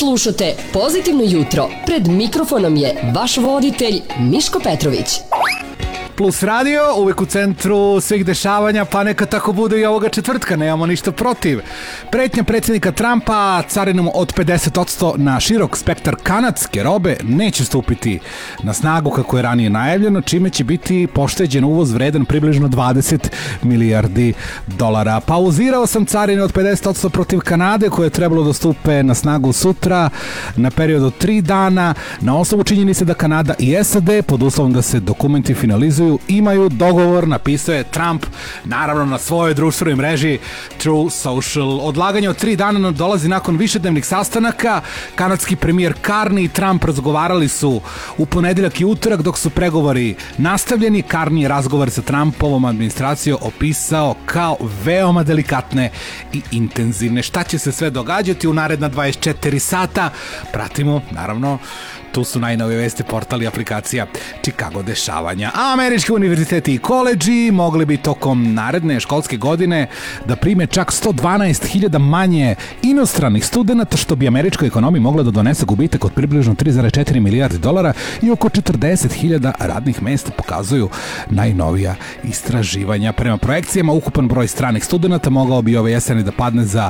Slušate Pozitivno jutro. Pred mikrofonom je vaš voditelj Miško Petrović. Plus radio, uvek u centru svih dešavanja, pa neka tako bude i ovoga četvrtka, nemamo ništa protiv. Pretnja predsjednika Trumpa carinom od 50% na širok spektar kanadske robe neće stupiti na snagu kako je ranije najavljeno, čime će biti pošteđen uvoz vredan približno 20 milijardi dolara. Pauzirao sam carine od 50% protiv Kanade koje je trebalo da stupe na snagu sutra na period od 3 dana na osnovu činjenice da Kanada i SAD pod uslovom da se dokumenti finalizuju imaju dogovor, napisao je Trump naravno na svojoj društvenoj mreži Truth Social. Odlaganje od 3 dana dolazi nakon višednevnih sastanaka. Kanadski premijer Carney i Trump razgovarali su u ponedeljak i utorak dok su pregovori nastavljeni. Carney je razgovor sa Trumpovom administracijom opisao kao veoma delikatne i intenzivne. Šta će se sve događati u naredna 24 sata? Pratimo, naravno, tu su najnovije vesti, portali, aplikacija Chicago dešavanja. A američki univerziteti i koledži mogli bi tokom naredne školske godine da prime čak 112.000 manje inostranih studenta, što bi američkoj ekonomiji mogla da donese gubitak od približno 3,4 milijardi dolara i oko 40.000 radnih mesta, pokazuju najnovija istraživanja. Prema projekcijama, ukupan broj stranih studenta mogao bi ove jeseni da padne za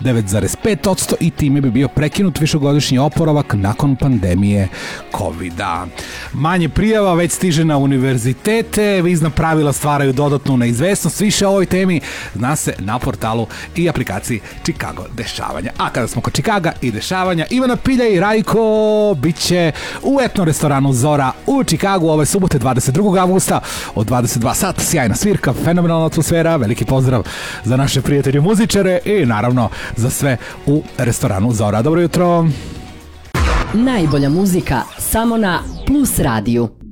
9,5% i time bi bio prekinut višegodišnji oporavak nakon pandemije COVID-a. Manje prijava već stiže na univerzitete, vizna pravila stvaraju dodatnu neizvesnost. Više o ovoj temi zna se na portalu i aplikaciji Chicago dešavanja. A kada smo kod Chicaga i dešavanja, Ivana Pilja i Rajko biće u etno restoranu Zora u Chicagu ove subote 22. avgusta od 22 sata. Sjajna svirka, fenomenalna atmosfera, veliki pozdrav za naše prijatelje muzičare i naravno za sve u restoranu Zora. Dobro jutro! Najbolja muzika samo na Plus radiju.